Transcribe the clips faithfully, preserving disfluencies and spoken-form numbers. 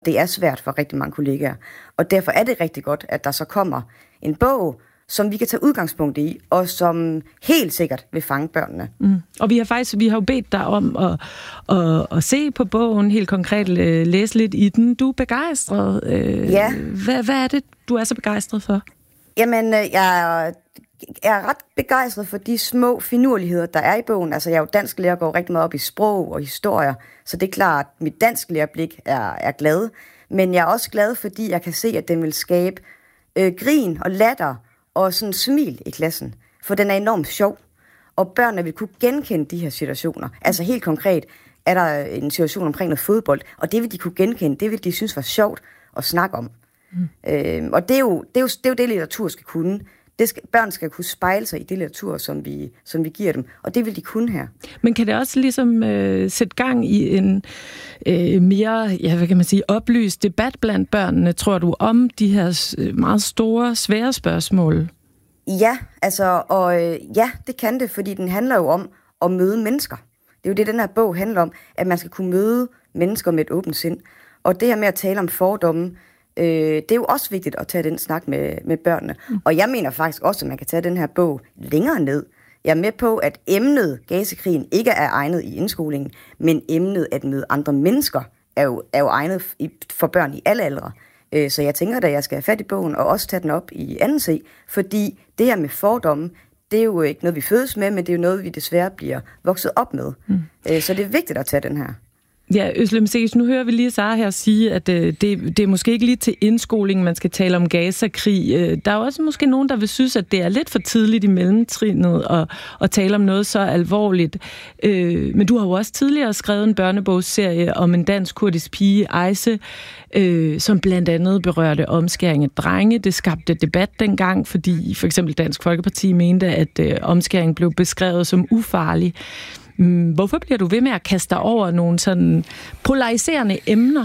Det er svært for rigtig mange kollegaer, og derfor er det rigtig godt, at der så kommer en bog, som vi kan tage udgangspunkt i, og som helt sikkert vil fange børnene. Mm. Og vi har faktisk vi har jo bedt dig om at, at, at se på bogen, helt konkret læse lidt i den. Du er begejstret. Ja. Hvad, hvad er det, du er så begejstret for? Jamen, jeg er ret begejstret for de små finurligheder, der er i bogen. Altså, jeg er jo dansklærer og går rigtig meget op i sprog og historier, så det er klart, at mit dansklærerblik er, er glad. Men jeg er også glad, fordi jeg kan se, at den vil skabe øh, grin og latter og sådan smil i klassen. For den er enormt sjov, og børnene vil kunne genkende de her situationer. Altså helt konkret er der en situation omkring noget fodbold, og det vil de kunne genkende, det vil de synes var sjovt at snakke om. Mm. Øh, og det er, jo, det, er jo, det er jo det, litteratur skal kunne. Det skal, børn skal kunne spejle sig i det litteratur, som vi, som vi giver dem, og det vil de kunne her. Men kan det også ligesom øh, sætte gang i en øh, mere, ja, hvad kan man sige, oplyst debat blandt børnene, tror du, om de her meget store, svære spørgsmål? Ja, altså, og øh, ja, det kan det, fordi den handler jo om at møde mennesker. Det er jo det, den her bog handler om, at man skal kunne møde mennesker med et åbent sind. Og det her med at tale om fordomme, Øh, det er jo også vigtigt at tage den snak med, med børnene. Mm. Og jeg mener faktisk også, at man kan tage den her bog længere ned. Jeg er med på, at emnet Gazakrigen ikke er egnet i indskolingen, men emnet at møde andre mennesker er jo, er jo egnet for børn i alle aldre. Øh, så jeg tænker, at jeg skal have fat i bogen og også tage den op i anden C, fordi det her med fordomme, det er jo ikke noget, vi fødes med, men det er jo noget, vi desværre bliver vokset op med. Mm. Øh, så det er vigtigt at tage den her. Ja, Özlem Cekic, nu hører vi lige Sara her sige, at øh, det, det er måske ikke lige til indskolingen, man skal tale om Gaza-krig. Øh, der er også måske nogen, der vil synes, at det er lidt for tidligt i mellemtrinet at, at tale om noget så alvorligt. Øh, men du har jo også tidligere skrevet en børnebogsserie om en dansk-kurdisk pige, Ayse, øh, som blandt andet berørte omskæring af drenge. Det skabte debat dengang, fordi for eksempel Dansk Folkeparti mente, at øh, omskæring blev beskrevet som ufarlig. Hvorfor bliver du ved med at kaste dig over nogle sådan polariserende emner?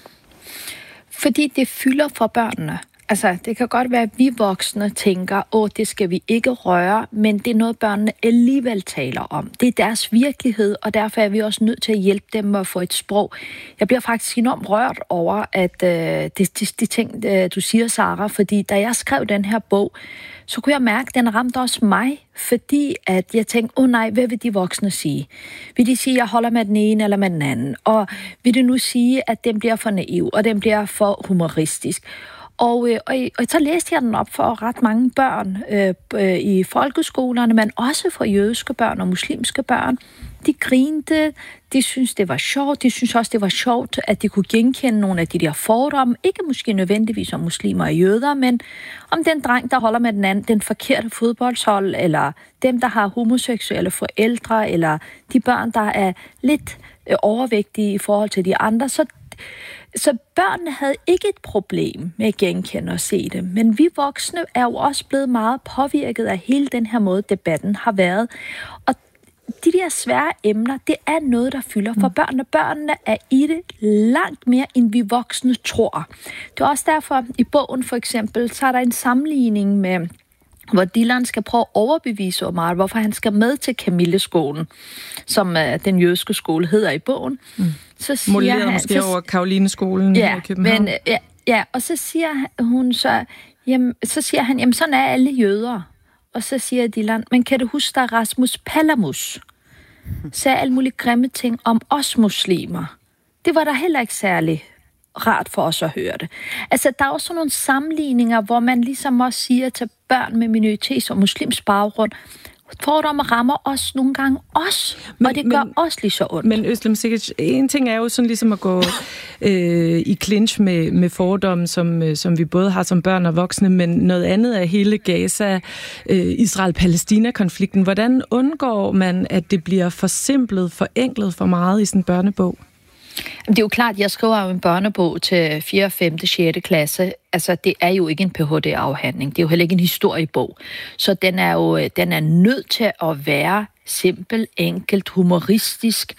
Fordi det fylder for børnene. Altså, det kan godt være, at vi voksne tænker, åh, det skal vi ikke røre, men det er noget, børnene alligevel taler om. Det er deres virkelighed, og derfor er vi også nødt til at hjælpe dem med at få et sprog. Jeg bliver faktisk enormt rørt over, at øh, det, de, de ting, øh, du siger, Sara, fordi da jeg skrev den her bog, så kunne jeg mærke, at den ramte også mig, fordi at jeg tænkte, åh oh nej, hvad vil de voksne sige? Vil de sige, at jeg holder med den ene eller med den anden? Og vil det nu sige, at den bliver for naiv, og den bliver for humoristisk? Og, øh, og, og så læste jeg den op for ret mange børn øh, øh, i folkeskolerne, men også for jødiske børn og muslimske børn. De grinte, de synes det var sjovt, de synes også det var sjovt, at de kunne genkende nogle af de der fordomme, ikke måske nødvendigvis om muslimer og jøder, men om den dreng, der holder med den anden, den forkerte fodboldshold, eller dem, der har homoseksuelle forældre, eller de børn, der er lidt øh, overvægtige i forhold til de andre. Så Så børnene havde ikke et problem med at genkende og se det, men vi voksne er jo også blevet meget påvirket af hele den her måde, debatten har været. Og de der svære emner, det er noget, der fylder for børnene. Børnene er i det langt mere, end vi voksne tror. Det er også derfor, i bogen for eksempel, så er der en sammenligning med, hvor Dylan skal prøve at overbevise Omar, hvorfor han skal med til Camilleskolen, som uh, den jødiske skole hedder i bogen. Mm. Så siger Moleret han, måske så, over Karolineskolen ja, i København. Men, ja, ja, og så siger hun så, jamen, så siger han, jamen sådan er alle jøder. Og så siger Dylan, men kan du huske dig Rasmus Palamus? Sagde alle mulige grimme ting om os muslimer. Det var der heller ikke særlig rart for os at høre det. Altså, der er også nogle sammenligninger, hvor man ligesom også siger til børn med minoritets- og muslimsk baggrund, fordomme rammer også nogle gange os, men, og det gør men, også lige så ondt. Men Özlem Cekic, en ting er jo sådan ligesom at gå øh, i clinch med, med fordomme, som, som vi både har som børn og voksne, men noget andet er hele Gaza, øh, Israel-Palæstina-konflikten. Hvordan undgår man, at det bliver forsimplet, forenklet for meget i sådan en børnebog? Det er jo klart, jeg skriver jo en børnebog til fjerde, femte, sjette klasse. Altså, det er jo ikke en P H D-afhandling. Det er jo heller ikke en historiebog. Så den er jo den er nødt til at være simpel, enkelt, humoristisk.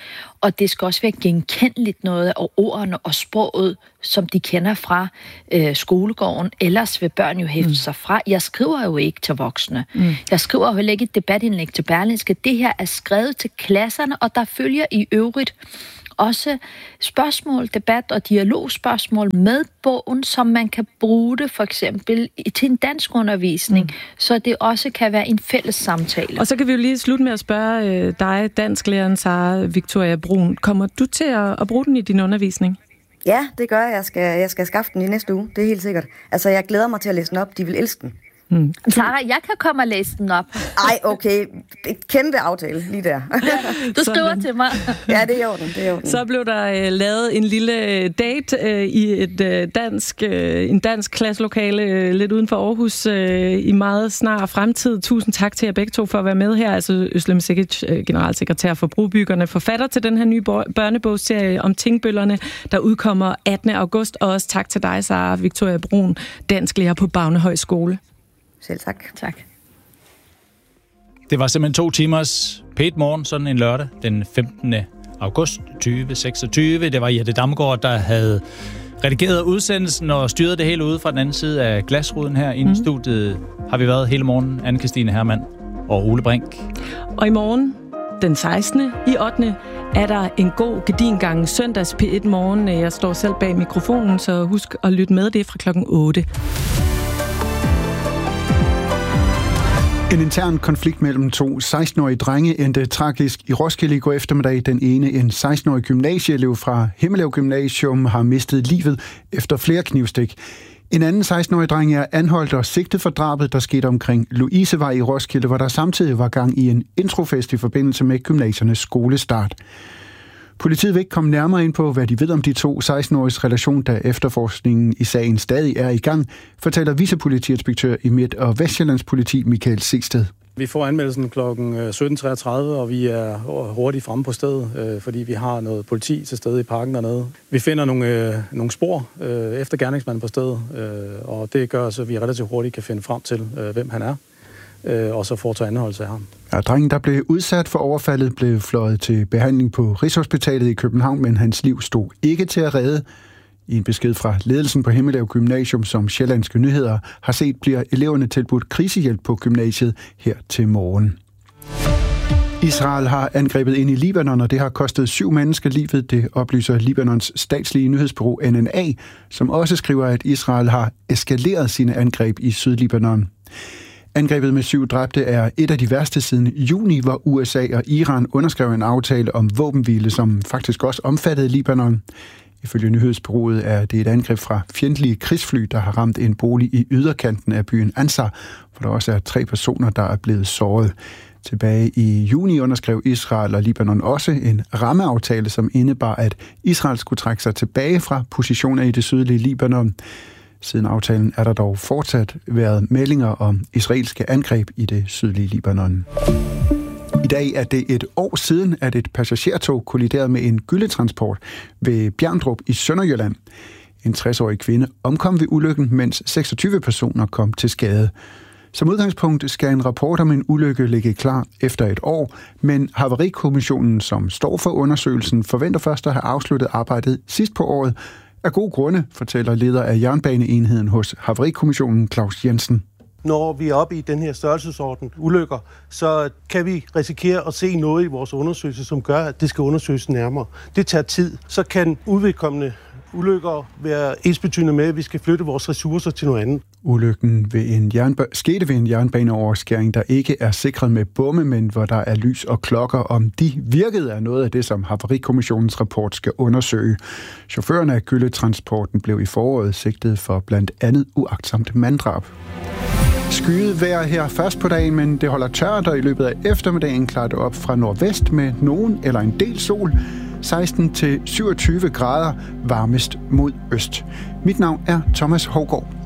og det skal også være genkendeligt noget af ordene og sproget, som de kender fra øh, skolegården. Ellers vil børn jo hæfte mm. sig fra. Jeg skriver jo ikke til voksne. Mm. Jeg skriver jo heller ikke et debatindlæg til Berlingske. Det her er skrevet til klasserne, og der følger i øvrigt også spørgsmål, debat og dialogspørgsmål med bogen, som man kan bruge det for eksempel til en dansk undervisning, mm. så det også kan være en fælles samtale. Og så kan vi jo lige slutte med at spørge øh, dig, dansklæreren Sara Victoria Brun. Kommer du til at, at bruge den i din undervisning? Ja, det gør jeg. Jeg skal, jeg skal skaffe den i næste uge. Det er helt sikkert. Altså, jeg glæder mig til at læse den op. De vil elske den. Mm. Sara, jeg kan komme og læse den op. Ej, okay. Et kæmpe aftale lige der. Du skriver til mig. Ja, det er jo den. Det er jo den. Så blev der øh, lavet en lille date øh, i et øh, dansk, øh, en dansk klasselokale øh, lidt uden for Aarhus øh, i meget snar fremtid. Tusind tak til jer begge to for at være med her. Altså Özlem Cekic, øh, generalsekretær for Brobyggerne, forfatter til den her nye børnebogsserie om tingbøllerne, der udkommer attende august. Og også tak til dig, Sara Victoria Brun, dansklærer på Bagnehøj Skole. Selv tak. Tak. Det var simpelthen to timers P et Morgen, sådan en lørdag, den femtende august tyve seksogtyve. Det var Jette Damgaard, der havde redigeret udsendelsen og styret det hele ude fra den anden side af glasruden her. Inde i mm. studiet har vi været hele morgen. Anne-Kristine Hermann og Ole Brink. Og i morgen, den sekstende i ottende er der en god gedingang søndags P et Morgen. Jeg står selv bag mikrofonen, så husk at lytte med. Det er fra klokken otte. En intern konflikt mellem to seksten-årige drenge endte tragisk i Roskilde i går eftermiddag. Den ene, en seksten-årig gymnasieelev fra Himmelev Gymnasium, har mistet livet efter flere knivstik. En anden seksten-årig dreng er anholdt og sigtet for drabet, der skete omkring Louisevej i Roskilde, hvor der samtidig var gang i en introfest i forbindelse med gymnasiernes skolestart. Politiet vil ikke komme nærmere ind på, hvad de ved om de to seksten-åriges relation, da efterforskningen i sagen stadig er i gang, fortæller vicepolitiinspektør i Midt- og Vestjyllands Politi, Michael Segsted. Vi får anmeldelsen klokken sytten treogtredive, og vi er hurtigt fremme på stedet, fordi vi har noget politi til stede i parken dernede. Vi finder nogle, nogle spor efter gerningsmanden på stedet, og det gør så, at vi relativt hurtigt kan finde frem til, hvem han er, og så foretage anholdelse af ham. Ja, drengen, der blev udsat for overfaldet, blev fløjet til behandling på Rigshospitalet i København, men hans liv stod ikke til at redde. I en besked fra ledelsen på Himmelev Gymnasium, som Sjællandske Nyheder har set, bliver eleverne tilbudt krisehjælp på gymnasiet her til morgen. Israel har angrebet ind i Libanon, og det har kostet syv mennesker livet. Det oplyser Libanons statslige nyhedsbureau N N A, som også skriver, at Israel har eskaleret sine angreb i Sydlibanon. Angrebet med syv dræbte er et af de værste siden juni, hvor U S A og Iran underskrev en aftale om våbenhvile, som faktisk også omfattede Libanon. Ifølge nyhedsbureauet er det et angreb fra fjendtlige krigsfly, der har ramt en bolig i yderkanten af byen Ansar, hvor der også er tre personer, der er blevet såret. Tilbage i juni underskrev Israel og Libanon også en rammeaftale, som indebar, at Israel skulle trække sig tilbage fra positioner i det sydlige Libanon. Siden aftalen er der dog fortsat været meldinger om israelske angreb i det sydlige Libanon. I dag er det et år siden, at et passagertog kolliderede med en gyldetransport ved Bjerndrup i Sønderjylland. En tres-årig kvinde omkom ved ulykken, mens seksogtyve personer kom til skade. Som udgangspunkt skal en rapport om en ulykke ligge klar efter et år, men Havarikommissionen, som står for undersøgelsen, forventer først at have afsluttet arbejdet sidst på året. Af gode grunde, fortæller leder af jernbaneenheden hos Havarikommissionen, Claus Jensen. Når vi er oppe i den her størrelsesorden ulykker, så kan vi risikere at se noget i vores undersøgelse, som gør, at det skal undersøges nærmere. Det tager tid. Så kan udvedkommende ulykker være ensbetydende med, at vi skal flytte vores ressourcer til noget andet. Ulykken ved en jernba- skete ved en jernbaneoverskæring, der ikke er sikret med bomme, men hvor der er lys og klokker. Om de virkede er noget af det, som Havarikommissionens rapport skal undersøge. Chaufføren af gyldetransporten blev i foråret sigtet for blandt andet uagtsomt manddrab. Skyet vejr her først på dagen, men det holder tørt, og i løbet af eftermiddagen klarer det op fra nordvest med nogen eller en del sol. seksten til syvogtyve grader, varmest mod øst. Mit navn er Thomas Hougaard.